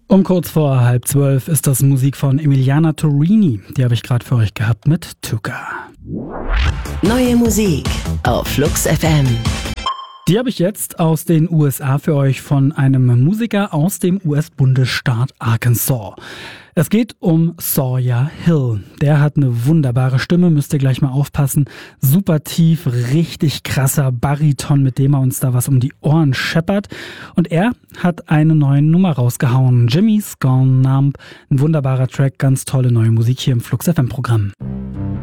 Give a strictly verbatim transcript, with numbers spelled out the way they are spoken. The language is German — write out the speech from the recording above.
Um kurz vor halb zwölf ist das Musik von Emiliana Torini. Die habe ich gerade für euch gehabt mit Tuka. Neue Musik auf Flux F M. Die habe ich jetzt aus den U S A für euch von einem Musiker aus dem U S-Bundesstaat Arkansas. Es geht um Sawyer Hill. Der hat eine wunderbare Stimme, müsst ihr gleich mal aufpassen. Super tief, richtig krasser Bariton, mit dem er uns da was um die Ohren scheppert. Und er hat eine neue Nummer rausgehauen. Jimmy's Gone Numb. Ein wunderbarer Track, ganz tolle neue Musik hier im Flux F M-Programm.